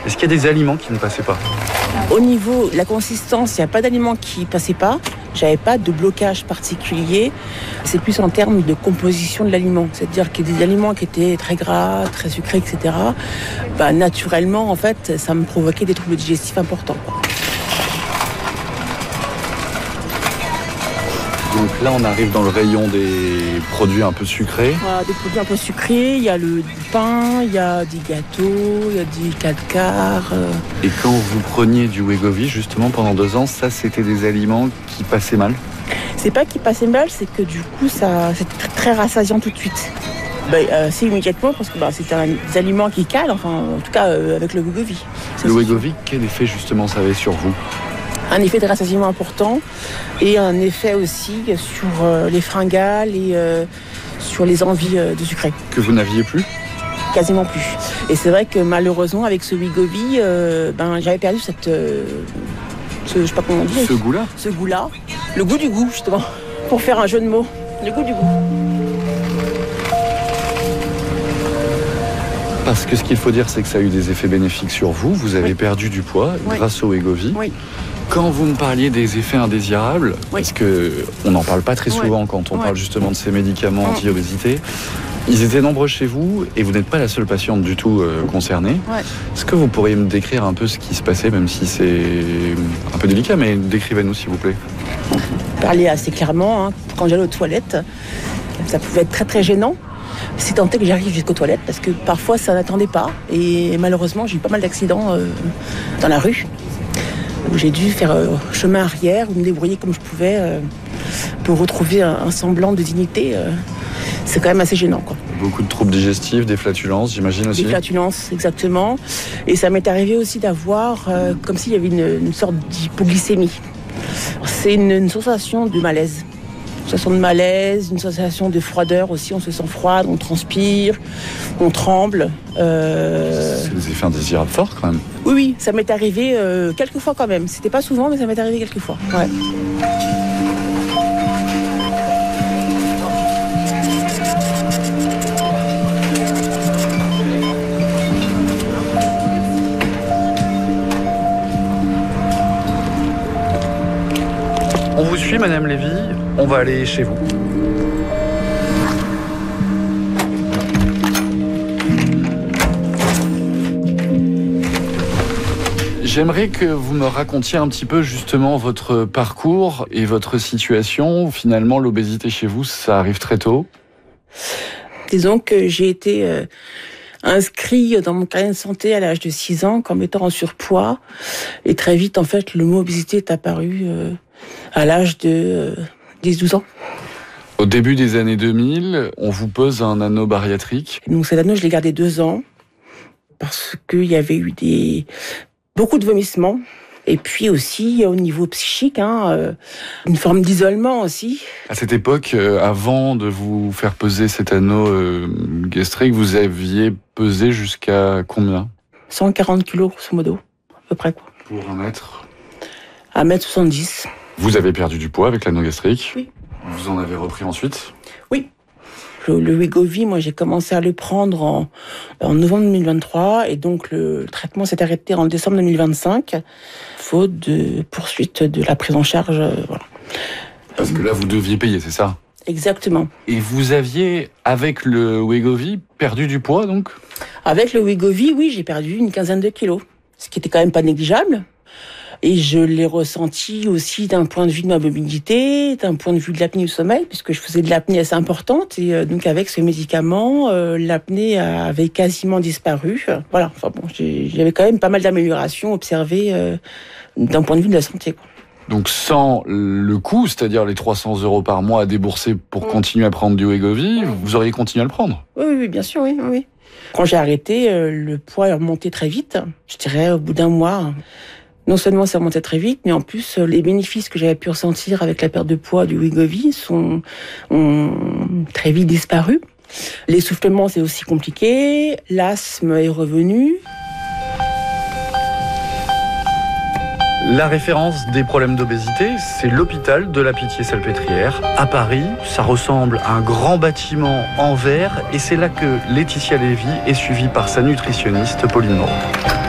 Est-ce qu'il y a des aliments qui ne passaient pas? Au niveau de la consistance, il n'y a pas d'aliments qui ne passaient pas. J'avais pas de blocage particulier. C'est plus en termes de composition de l'aliment. C'est-à-dire qu'il y a des aliments qui étaient très gras, très sucrés, etc. Naturellement, en fait, ça me provoquait des troubles digestifs importants. Donc là, on arrive dans le rayon des produits un peu sucrés. Voilà, des produits un peu sucrés. Il y a du pain, il y a des gâteaux, il y a du 4 Et quand vous preniez du Wegovy, justement, pendant 2 ans, ça, c'était des aliments qui passaient mal? C'est pas qu'ils passaient mal, c'est que du coup, c'était très rassasiant tout de suite. C'est immédiatement parce que c'était des aliments qui calent, enfin, en tout cas avec le Wegovy. Le Wegovy, quel effet justement ça avait sur vous? Un effet de rassasiement important et un effet aussi sur les fringales et sur les envies de sucré. Que vous n'aviez plus? Quasiment plus. Et c'est vrai que malheureusement, avec ce Wegovy, j'avais perdu je sais pas comment on dit. Ce goût-là? Ce goût-là. Le goût du goût, justement. Pour faire un jeu de mots. Le goût du goût. Parce que ce qu'il faut dire, c'est que ça a eu des effets bénéfiques sur vous. Vous avez perdu du poids grâce au Wegovy. Oui. Quand vous me parliez des effets indésirables, parce qu'on n'en parle pas très souvent quand on parle justement de ces médicaments anti-obésité, ils étaient nombreux chez vous et vous n'êtes pas la seule patiente du tout concernée. Est-ce que vous pourriez me décrire un peu ce qui se passait, même si c'est un peu délicat, mais décrivez-nous s'il vous plaît. Parler assez clairement, quand j'allais aux toilettes, ça pouvait être très très gênant. C'est tenté que j'arrive jusqu'aux toilettes parce que parfois ça n'attendait pas et malheureusement j'ai eu pas mal d'accidents dans la rue où j'ai dû faire chemin arrière ou me débrouiller comme je pouvais pour retrouver un semblant de dignité. C'est quand même assez gênant, quoi. Beaucoup de troubles digestifs, des flatulences, j'imagine aussi. Des flatulences, exactement. Et ça m'est arrivé aussi d'avoir comme s'il y avait une sorte d'hypoglycémie. C'est une sensation de malaise. Une sensation de malaise, une sensation de froideur aussi. On se sent froid, on transpire, on tremble. C'est des effets indésirables forts quand même. Oui, ça m'est arrivé quelques fois quand même. C'était pas souvent, mais ça m'est arrivé quelques fois. Ouais. On vous suit, Madame Lévy. On va aller chez vous. J'aimerais que vous me racontiez un petit peu justement votre parcours et votre situation. Finalement, l'obésité chez vous, ça arrive très tôt. Disons que j'ai été inscrit dans mon carnet de santé à l'âge de 6 ans comme étant en surpoids. Et très vite, en fait, le mot obésité est apparu à l'âge de 10-12 ans. Au début des années 2000, on vous pose un anneau bariatrique. Donc cet anneau, je l'ai gardé 2 ans parce qu'il y avait eu beaucoup de vomissements. Et puis aussi, au niveau psychique, une forme d'isolement aussi. À cette époque, avant de vous faire peser cet anneau gastrique, vous aviez pesé jusqu'à combien? 140 kilos, grosso modo, à peu près, quoi. Pour 1m70. Vous avez perdu du poids avec l'anneau gastrique? Oui. Vous en avez repris ensuite? Oui. Le Wegovy, moi, j'ai commencé à le prendre en novembre 2023 et donc le traitement s'est arrêté en décembre 2025, faute de poursuite de la prise en charge. Voilà. Parce que là, vous deviez payer, c'est ça? Exactement. Et vous aviez, avec le Wegovy, perdu du poids, donc? Avec le Wegovy, oui, j'ai perdu une 15aine de kilos, ce qui était quand même pas négligeable. Et je l'ai ressenti aussi d'un point de vue de ma mobilité, d'un point de vue de l'apnée du sommeil, puisque je faisais de l'apnée assez importante. Et donc avec ce médicament, l'apnée avait quasiment disparu. Voilà, enfin bon, j'avais quand même pas mal d'améliorations observées d'un point de vue de la santé, quoi. Donc sans le coût, c'est-à-dire les 300 € par mois à débourser pour continuer à prendre du Wegovy, vous auriez continué à le prendre? Oui, bien sûr, oui. Quand j'ai arrêté, le poids est remonté très vite. Je dirais au bout d'un mois. Non seulement ça remontait très vite, mais en plus, les bénéfices que j'avais pu ressentir avec la perte de poids du Wegovy ont très vite disparu. L'essoufflement, c'est aussi compliqué. L'asthme est revenu. La référence des problèmes d'obésité, c'est l'hôpital de la Pitié-Salpêtrière. À Paris, ça ressemble à un grand bâtiment en verre et c'est là que Laetitia Lévy est suivie par sa nutritionniste Pauline Moreau.